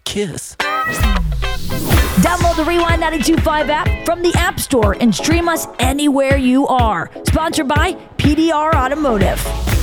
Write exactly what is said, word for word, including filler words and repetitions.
kiss. Download the Rewind ninety-two point five app from the App Store and stream us anywhere you are. Sponsored by P D R Automotive.